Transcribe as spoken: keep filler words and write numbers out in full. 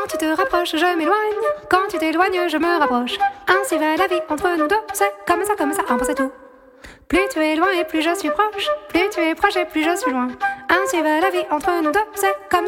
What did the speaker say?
Quand tu te rapproches, je m'éloigne. Quand tu t'éloignes, je me rapproche. Ainsi va la vie entre nous deux. C'est comme ça, comme ça, un peu c'est tout. Plus tu es loin et plus je suis proche. Plus tu es proche et plus je suis loin. Ainsi va la vie entre nous deux. C'est comme